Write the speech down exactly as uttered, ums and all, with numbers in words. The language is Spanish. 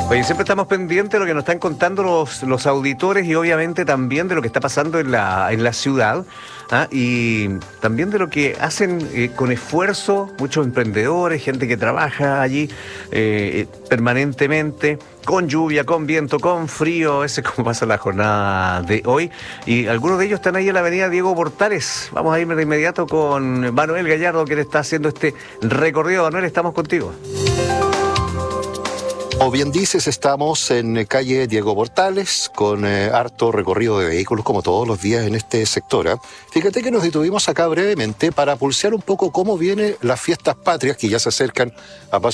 Oye, siempre estamos pendientes de lo que nos están contando los, los auditores y obviamente también de lo que está pasando en la, en la ciudad, ¿ah? Y también de lo que hacen eh, con esfuerzo muchos emprendedores, gente que trabaja allí eh, permanentemente, con lluvia, con viento, con frío. Ese es como pasa la jornada de hoy. Y algunos de ellos están ahí en la avenida Diego Portales. Vamos a irme de inmediato con Manuel Gallardo, que le está haciendo este recorrido. Manuel, estamos contigo. Como bien dices, estamos en calle Diego Portales con eh, harto recorrido de vehículos como todos los días en este sector. ¿eh? Fíjate que nos detuvimos acá brevemente para pulsear un poco cómo vienen las fiestas patrias que ya se acercan a paso